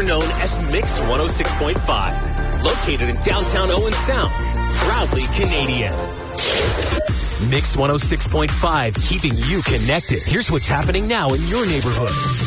we're known as Mix 106.5. Located in downtown Owen Sound. Proudly Canadian. Mix 106.5, keeping you connected. Here's what's happening now in your neighborhood.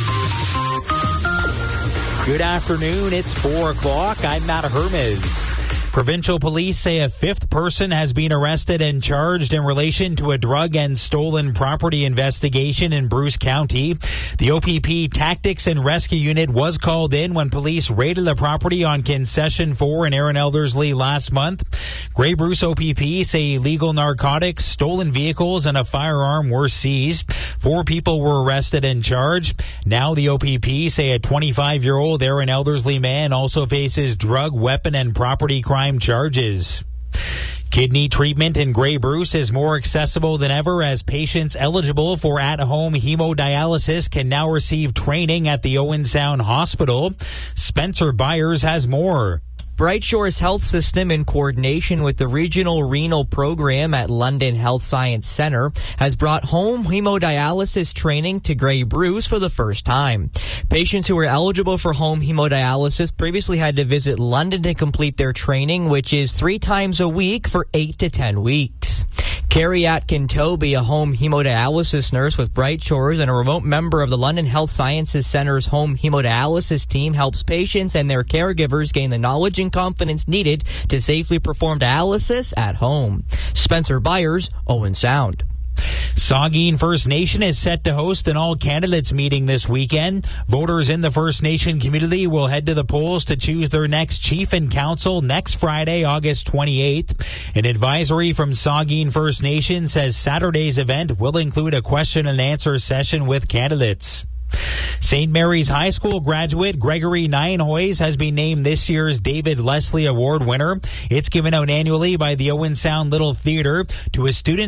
Good afternoon. It's 4 o'clock. I'm Matt Hermes. Provincial police say a fifth person has been arrested and charged in relation to a drug and stolen property investigation in Bruce County. The OPP Tactics and Rescue Unit was called in when police raided the property on Concession 4 in Aaron Elderslie last month. Grey Bruce OPP say illegal narcotics, stolen vehicles, and a firearm were seized. 4 people were arrested and charged. Now the OPP say a 25-year-old Aaron Elderslie man also faces drug, weapon, and property crime charges. Kidney treatment in Grey Bruce is more accessible than ever as patients eligible for at-home hemodialysis can now receive training at the Owen Sound Hospital. Spencer Byers has more. Bright Shores Health System, in coordination with the Regional Renal Program at London Health Science Centre, has brought home hemodialysis training to Grey Bruce for the first time. Patients who were eligible for home hemodialysis previously had to visit London to complete their training, which is 3 times a week for 8 to 10 weeks. Carrie Atkin-Toby, a home hemodialysis nurse with Bright Shores and a remote member of the London Health Sciences Centre's home hemodialysis team, helps patients and their caregivers gain the knowledge and confidence needed to safely perform dialysis at home. Spencer Byers, Owen Sound. Saugeen First Nation is set to host an all-candidates meeting this weekend. Voters in the First Nation community will head to the polls to choose their next chief and council next Friday, August 28th. An advisory from Saugeen First Nation says Saturday's event will include a question and answer session with candidates. St. Mary's High School graduate Gregory Nienhuys has been named this year's David Leslie Award winner. It's given out annually by the Owen Sound Little Theatre to a student